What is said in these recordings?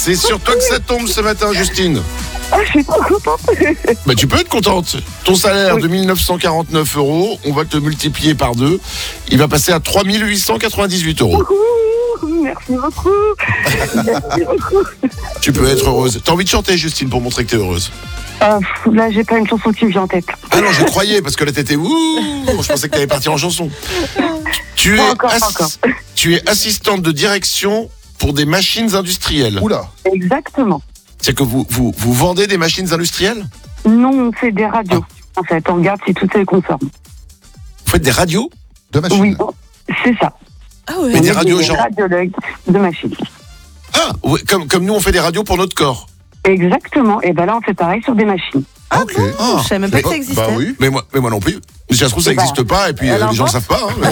C'est sur toi que ça tombe ce matin, Justine. Ah, je suis trop contente. Bah, tu peux être contente. Ton salaire Oui. de 1949 €, on va te le multiplier par 2. Il va passer à 3898 €. Ouh, merci beaucoup. Merci beaucoup. Tu peux être heureuse. T'as envie de chanter, Justine, pour montrer que t'es heureuse? Là, j'ai pas une chanson qui me vient en tête. Ah non, je croyais, parce que là, t'étais ouh. Je pensais que t'allais partir en chanson. Tu Pas es, encore, pas encore. tu es assistante de direction pour des machines industrielles. Oula. Exactement. C'est que vous vendez des machines industrielles? Non, on fait des radios. En fait, on regarde si tout est conforme. Vous faites des radios? De machine. Oui, c'est ça. Ah ouais. Mais On des est radios genre... radiologues de machines. Ah, ouais, comme nous, on fait des radios pour notre corps. Exactement. Et ben là, on fait pareil sur des machines. Ah Ok. bon Ah. Je savais même pas que ça existait. Bah oui. Mais moi non plus. Mais si ça se trouve, ça Eh ben, n'existe pas, et puis elle les gens ne invente. savent pas. Hein, mais,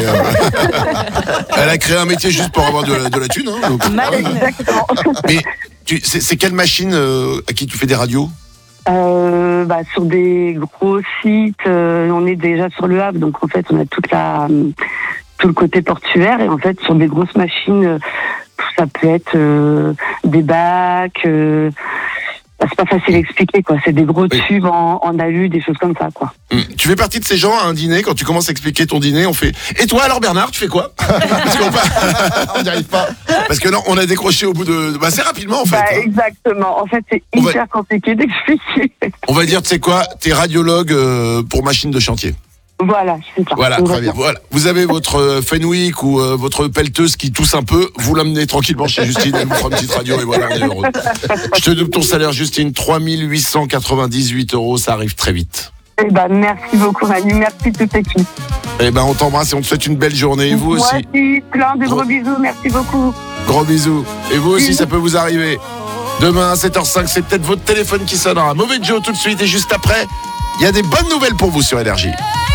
elle a créé un métier juste pour avoir de la thune. Hein, donc, Malin. Exactement. mais c'est quelle machine à qui tu fais des radios? Sur des gros sites, on est déjà sur le Havre, donc en fait, on a tout le côté portuaire, et en fait, sur des grosses machines, ça peut être des bacs. C'est pas facile à expliquer, quoi. C'est des gros Oui. tubes en alu, des choses comme ça, quoi. Tu fais partie de ces gens à un dîner, quand tu commences à expliquer ton dîner, on fait « Et toi alors Bernard, tu fais quoi ?» Parce On n'y arrive pas. Parce que non, on a décroché au bout de... assez rapidement en fait. hein. Exactement. En fait, c'est On va- hyper compliqué d'expliquer. On va dire, tu sais quoi, t'es radiologue pour machine de chantier. Voilà, c'est ça. Voilà, On va très bien. dire. Voilà. Vous avez votre Fenwick ou votre pelleteuse qui tousse un peu, vous l'amenez tranquillement chez Justine, elle vous fera une petite radio et voilà, on est heureux. Je te donne ton salaire, Justine, 3898 €, ça arrive très vite. Eh ben, merci beaucoup, Manu. Merci toute l'équipe. Eh ben, on t'embrasse et on te souhaite une belle journée. Et vous Moi aussi. aussi, plein de Gros- gros bisous. Merci beaucoup. Gros bisous. Et vous aussi, ça peut vous arriver. Demain à 7h05, c'est peut-être votre téléphone qui sonnera. Mauvais Joe tout de suite et juste après, il y a des bonnes nouvelles pour vous sur Énergie.